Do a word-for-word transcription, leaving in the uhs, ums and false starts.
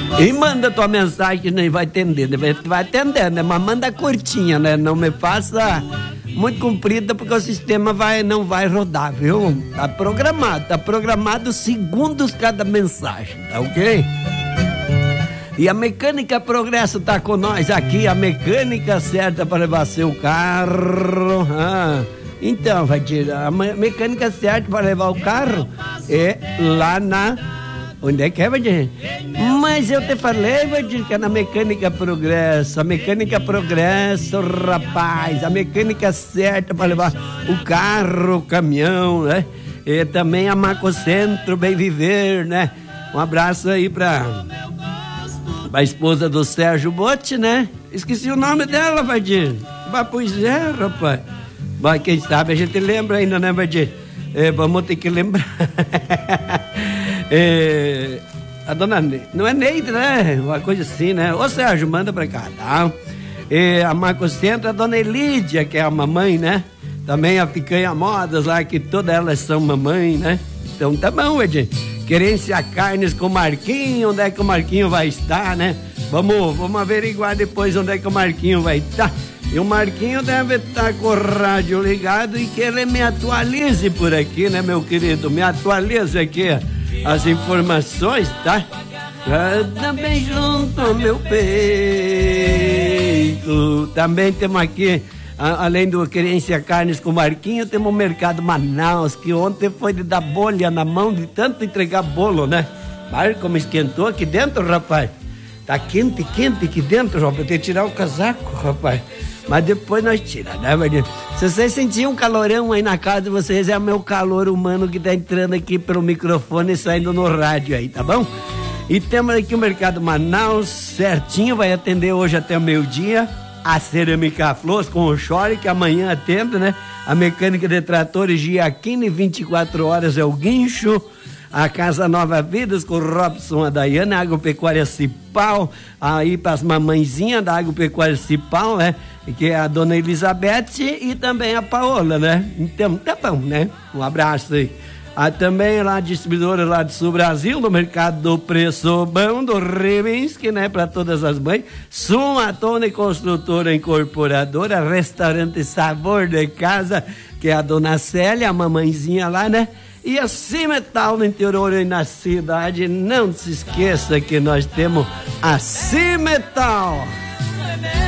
E manda tua mensagem que nem vai atender, né? Vai atender, né? Mas manda curtinha, né? Não me faça muito comprida, porque o sistema vai, não vai rodar, viu? Tá programado, tá programado segundos cada mensagem, tá ok? E a Mecânica Progresso tá com nós aqui, a mecânica certa para levar seu carro. Ah, então, vai tirar a mecânica certa para levar o carro é lá na... Onde é que é, Vadir? Mas eu te falei, Vadir, que é na Mecânica Progresso. A Mecânica Progresso, rapaz. A mecânica certa para levar o carro, o caminhão, né? E também a Macocentro Bem Viver, né? Um abraço aí pra... a esposa do Sérgio Botti, né? Esqueci o nome dela, Vadir. Mas pois é, rapaz. Mas quem sabe a gente lembra ainda, né, Vadir? É, vamos ter que lembrar. é, a dona Neide, não é Neide, né? Uma coisa assim, né? Ô Sérgio, manda pra cá, tá? É, a Marco Centro, a dona Elídia, que é a mamãe, né? Também a Picanha Modas lá, que todas elas são mamãe, né? Então tá bom, Vadir. Querência Carnes com o Marquinho, onde é que o Marquinho vai estar, né? Vamos, vamos averiguar depois onde é que o Marquinho vai estar. E o Marquinho deve estar com o rádio ligado e que ele me atualize por aqui, né, meu querido? Me atualize aqui as informações, tá? Também junto ao meu peito. Também temos aqui, além do Querência Carnes com o Marquinho, temos o Mercado Manaus, que ontem foi de dar bolha na mão de tanto entregar bolo, né? Mas como esquentou aqui dentro, rapaz. Tá quente, quente aqui dentro, rapaz. Tem que tirar o casaco, rapaz. Mas depois nós tiramos, né, Vadir? Se vocês sentiam um calorão aí na casa de vocês, é o meu calor humano que tá entrando aqui pelo microfone e saindo no rádio aí, tá bom? E temos aqui o Mercado Manaus, certinho, vai atender hoje até o meio-dia. A Cerâmica Flores com o Chore, que amanhã atende, né? A Mecânica de Tratores Giaquini, vinte e quatro horas é o guincho. A Casa Nova Vidas com o Robson, a Daiane, a Agropecuária Cipal, aí para as mamãezinhas da Agropecuária Cipal, né? Que é a dona Elizabeth e também a Paola, né? Então, tá bom, né? Um abraço aí. Ah, também lá, distribuidora lá do Sul Brasil, no Mercado do Preço Bom, do Rebensky, né? Para todas as mães. Sumatone Construtora Incorporadora, Restaurante Sabor de Casa, que é a dona Célia, a mamãezinha lá, né? E a Cimetal no interior e na cidade, não se esqueça que nós temos a Cimetal.